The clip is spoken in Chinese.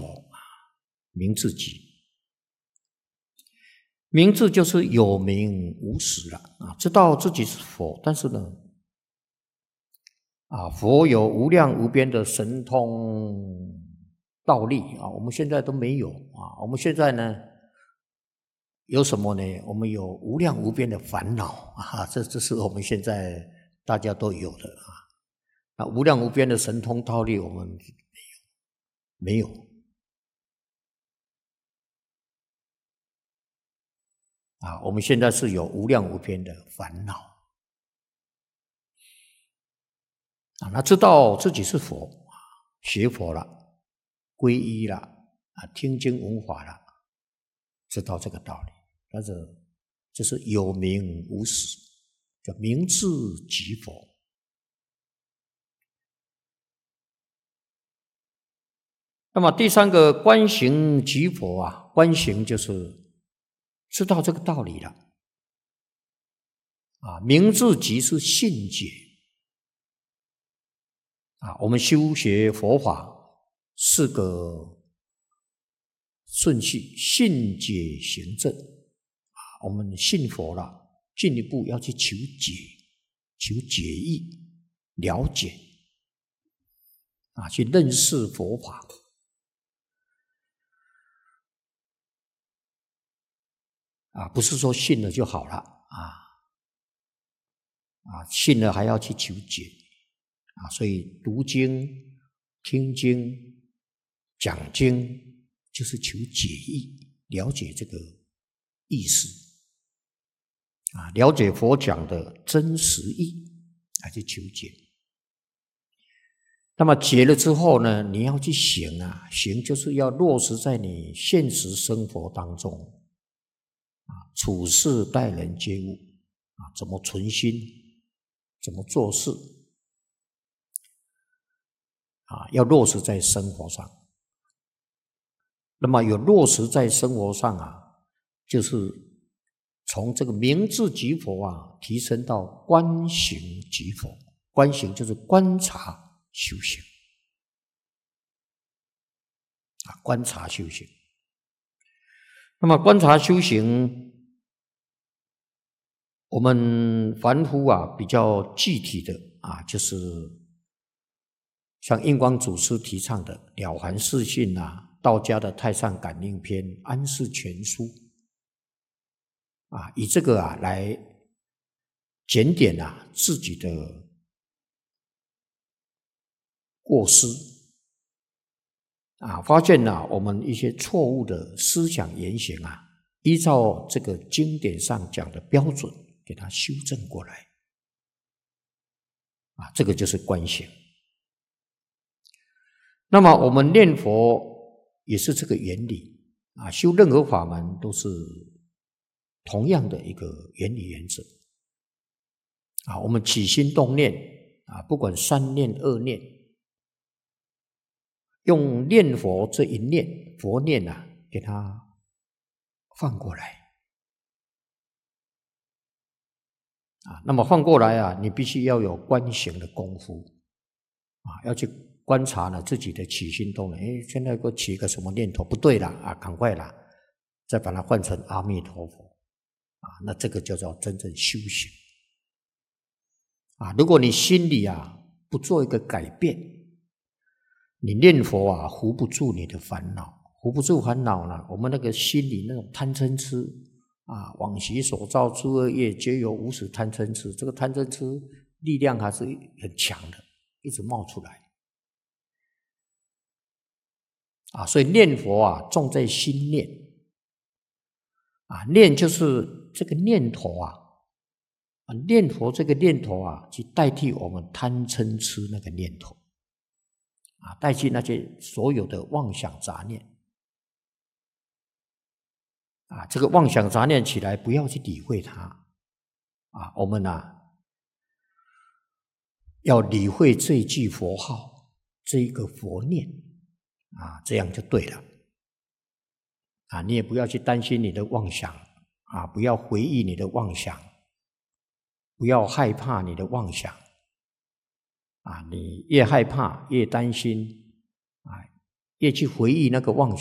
佛，名自即。名自就是有名无实了知道自己是佛，但是呢佛有无量无边的神通道力我们现在都没有我们现在呢有什么呢？我们有无量无边的烦恼这是我们现在大家都有的那无量无边的神通道力我们没有我们现在是有无量无边的烦恼那知道自己是佛，学佛了，皈依了听经闻法了，知道这个道理，但是这是有名无实，叫名自即佛。那么第三个观行即佛观行就是知道这个道理了名自即是信解我们修学佛法4个顺序：信解行证我们信佛了，进一步要去求解，求解义，了解去认识佛法不是说信了就好了信了还要去求解所以读经、听经、讲经就是求解义，了解这个意思了解佛讲的真实义去求解。那么解了之后呢，你要去行行就是要落实在你现实生活当中处事待人接物怎么存心，怎么做事要落实在生活上。那么有落实在生活上就是从这个名自即佛提升到观行即佛。观行就是观察修行观察修行。那么观察修行，我们凡夫比较具体的就是像印光祖师提倡的《了凡四训》道家的《太上感应篇》《安世全书》以这个来检点自己的过失发现我们一些错误的思想言行依照这个经典上讲的标准给它修正过来这个就是观行。那么我们念佛也是这个原理修任何法门都是同样的一个原理原则我们起心动念不管3念2念，用念佛这一念佛念给它放过来那么放过来你必须要有观行的功夫要去观察自己的起心动念。现在给我起一个什么念头不对了赶快啦，再把它换成阿弥陀佛那这个叫做真正修行如果你心里不做一个改变，你念佛扶不住你的烦恼，扶不住烦恼呢，我们那个心里那种贪嗔痴往昔所造诸恶业皆由无始贪嗔痴，这个贪嗔痴力量还是很强的，一直冒出来所以念佛重在心念念就是这个念头念佛这个念头去代替我们贪嗔痴那个念头代替那些所有的妄想杂念这个妄想杂念起来不要去理会它我们要理会这一句佛号，这一个佛念这样就对了你也不要去担心你的妄想不要回忆你的妄想，不要害怕你的妄想你越害怕越担心越去回忆那个妄